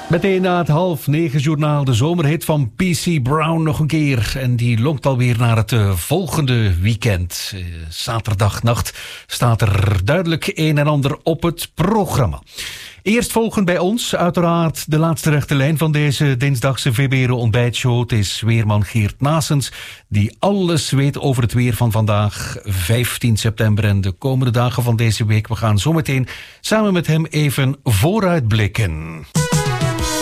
Meteen na het 8:30 de zomerhit van PC Brown nog een keer. En die lonkt alweer naar het volgende weekend. Zaterdagnacht staat er duidelijk een en ander op het programma. Eerst volgen bij ons uiteraard de laatste rechte lijn van deze dinsdagse VBRO ontbijtshow. Het is weerman Geert Naessens die alles weet over het weer van vandaag, 15 september en de komende dagen van deze week. We gaan zometeen samen met hem even vooruitblikken.